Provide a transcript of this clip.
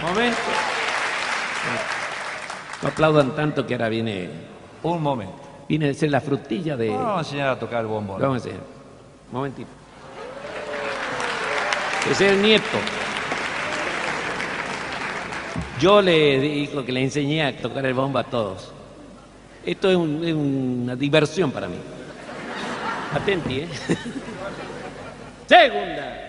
Momento. No aplaudan tanto que ahora viene. Un momento. Viene a ser la frutilla de. Vamos a enseñar a tocar el bombón. Vamos a enseñar. Un momentito. Es el nieto. Yo le digo que le enseñé a tocar el bombo a todos. Esto es una diversión para mí. Atenti, ¿eh? Segunda.